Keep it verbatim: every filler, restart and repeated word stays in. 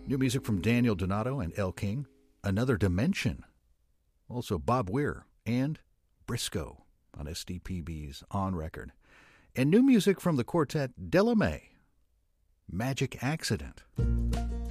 New music from Daniel Donato and Elle King, Another Dimension. Also Bob Weir and Briscoe on S D P B's On Record. And new music from the quartet Delamay, Magic Accident.